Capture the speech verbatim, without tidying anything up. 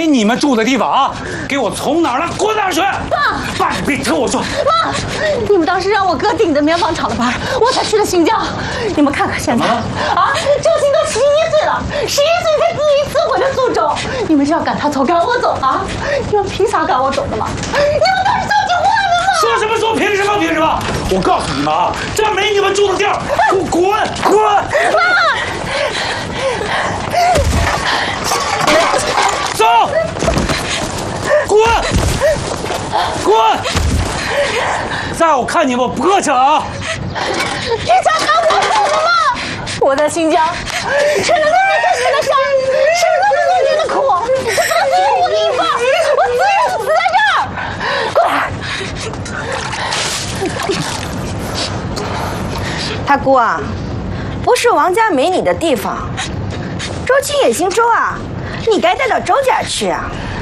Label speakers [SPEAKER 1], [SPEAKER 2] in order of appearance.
[SPEAKER 1] 你们住的地方啊！给我从哪儿来滚哪儿去！
[SPEAKER 2] 爸，
[SPEAKER 1] 爸，你别听我说。
[SPEAKER 2] 妈，你们当时让我哥顶着棉纺厂的班，我才去了新疆。你们看看现在啊，周鑫都十一岁了，十一岁才第一次回了苏州。你们这样赶他走，赶我走啊？你们凭啥赶我走的嘛？你们当时说句话的吗？
[SPEAKER 1] 说什么说？凭什么？凭什么？我告诉你们啊，这没你们住的地儿，给我滚滚！
[SPEAKER 2] 妈。
[SPEAKER 1] 走，滚，滚！再我看你们不客气了啊！
[SPEAKER 2] 凭啥赶我走的嘛？我在新疆吃了那么多年的伤，吃了那么多年的苦，这只有我的地方，我自愿死在这儿。
[SPEAKER 3] 滚！大姑啊，不是王家没你的地方。 周青也姓周啊，你该带到周家去啊！